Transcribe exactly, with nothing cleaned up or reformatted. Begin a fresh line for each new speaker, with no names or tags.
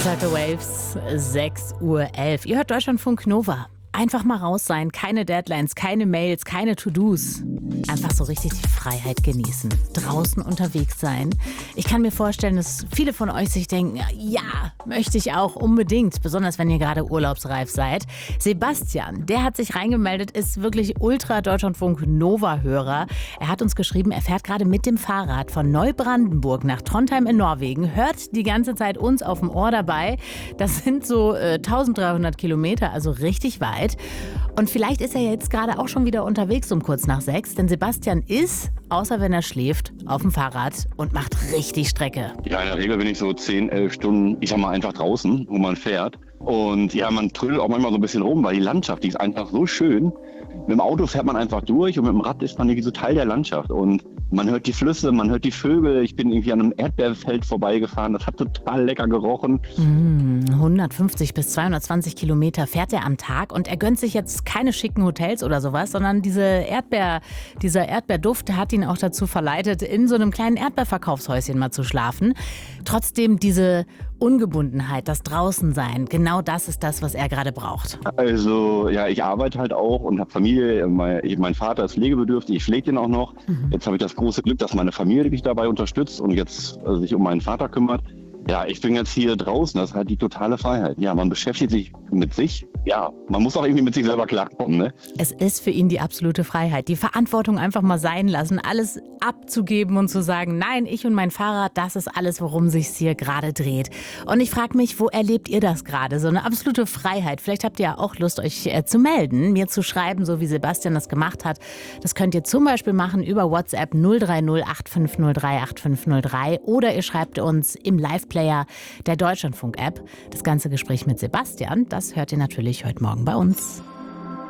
Circle Waves, sechs Uhr elf. Ihr hört Deutschlandfunk Nova. Einfach mal raus sein, keine Deadlines, keine Mails, keine To-Dos. Einfach so richtig die Freiheit genießen, draußen unterwegs sein. Ich kann mir vorstellen, dass viele von euch sich denken, ja, möchte ich auch unbedingt, besonders wenn ihr gerade urlaubsreif seid. Sebastian, der hat sich reingemeldet, ist wirklich ultra Deutschlandfunk Nova-Hörer. Er hat uns geschrieben, er fährt gerade mit dem Fahrrad von Neubrandenburg nach Trondheim in Norwegen, hört die ganze Zeit uns auf dem Ohr dabei. Das sind so äh, eintausenddreihundert Kilometer, also richtig weit. Und vielleicht ist er jetzt gerade auch schon wieder unterwegs um kurz nach sechs, denn Sebastian ist, außer wenn er schläft, auf dem Fahrrad und macht richtig Strecke.
Ja, in der Regel bin ich so zehn, elf Stunden, ich sag mal, einfach draußen, wo man fährt. Und ja, man trödelt auch manchmal so ein bisschen rum, weil die Landschaft, die ist einfach so schön. Mit dem Auto fährt man einfach durch und mit dem Rad ist man irgendwie so Teil der Landschaft. Und man hört die Flüsse, man hört die Vögel. Ich bin irgendwie an einem Erdbeerfeld vorbeigefahren. Das hat total lecker gerochen.
Mm, hundertfünfzig bis zweihundertzwanzig Kilometer fährt er am Tag und er gönnt sich jetzt keine schicken Hotels oder sowas, sondern diese Erdbeer, dieser Erdbeerduft hat ihn auch dazu verleitet, in so einem kleinen Erdbeerverkaufshäuschen mal zu schlafen. Trotzdem diese Ungebundenheit, das Draußensein, genau das ist das, was er gerade braucht.
Also ja, ich arbeite halt auch und habe Familie. Mein, mein Vater ist pflegebedürftig, ich pflege den auch noch. Mhm. Jetzt habe ich das große Glück, dass meine Familie mich dabei unterstützt und jetzt also sich um meinen Vater kümmert. Ja, ich bin jetzt hier draußen, das ist halt die totale Freiheit. Ja, man beschäftigt sich mit sich. Ja, man muss auch irgendwie mit sich selber klarkommen, ne?
Es ist für ihn die absolute Freiheit, die Verantwortung einfach mal sein lassen, alles abzugeben und zu sagen, nein, ich und mein Fahrrad, das ist alles, worum sich's hier gerade dreht. Und ich frage mich, wo erlebt ihr das gerade? So eine absolute Freiheit. Vielleicht habt ihr ja auch Lust, euch äh, zu melden, mir zu schreiben, so wie Sebastian das gemacht hat. Das könnt ihr zum Beispiel machen über WhatsApp null drei null acht fünf null drei acht fünf null drei oder ihr schreibt uns im Live-Player der Deutschlandfunk-App. Das ganze Gespräch mit Sebastian, das hört ihr natürlich heute Morgen bei uns.